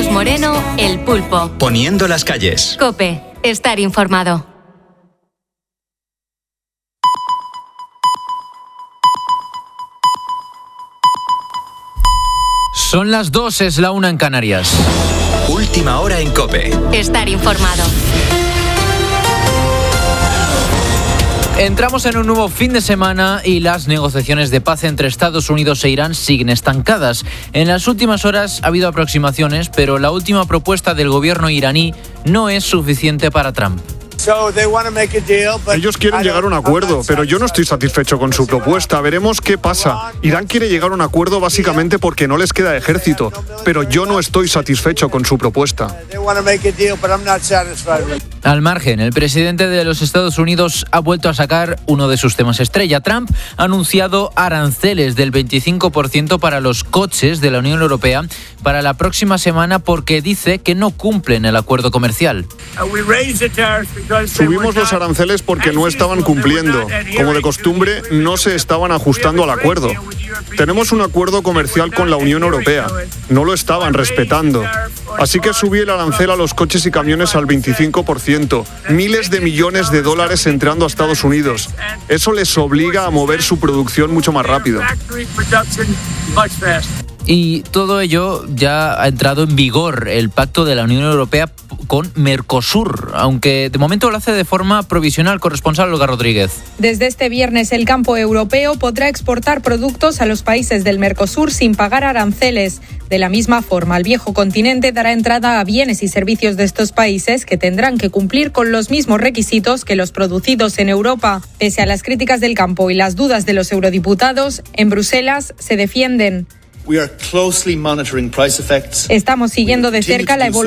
Carlos Moreno, El Pulpo. Poniendo las calles. COPE. Estar informado. Son las 2, es la 1 en Canarias. Última hora en COPE. Estar informado. Entramos en un nuevo fin de semana y las negociaciones de paz entre Estados Unidos e Irán siguen estancadas. En las últimas horas ha habido aproximaciones, pero la última propuesta del gobierno iraní no es suficiente para Trump. Ellos quieren llegar a un acuerdo, pero yo no estoy satisfecho con su propuesta. Veremos qué pasa. Irán quiere llegar a un acuerdo básicamente porque no les queda ejército, pero yo no estoy satisfecho con su propuesta. Al margen, el presidente de los Estados Unidos ha vuelto a sacar uno de sus temas estrella. Trump ha anunciado aranceles del 25% para los coches de la Unión Europea para la próxima semana porque dice que no cumplen el acuerdo comercial. Subimos los aranceles porque no estaban cumpliendo. Como de costumbre, no se estaban ajustando al acuerdo. Tenemos un acuerdo comercial con la Unión Europea. No lo estaban respetando. Así que subí el arancel a los coches y camiones al 25%. Miles de millones de dólares entrando a Estados Unidos. Eso les obliga a mover su producción mucho más rápido. Y todo ello ya ha entrado en vigor el pacto de la Unión Europea con Mercosur, aunque de momento lo hace de forma provisional. Corresponsal Olga Rodríguez. Desde este viernes el campo europeo podrá exportar productos a los países del Mercosur sin pagar aranceles. De la misma forma, el viejo continente dará entrada a bienes y servicios de estos países que tendrán que cumplir con los mismos requisitos que los producidos en Europa. Pese a las críticas del campo y las dudas de los eurodiputados, en Bruselas se defienden. We are closely monitoring price effects. Estamos siguiendo de cerca la evolución